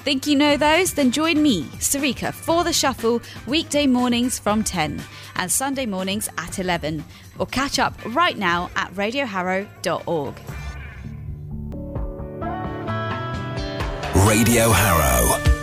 Think you know those? Then join me, Sarika, for The Shuffle weekday mornings from 10 and Sunday mornings at 11. Or catch up right now at radioharrow.org. Radio Harrow.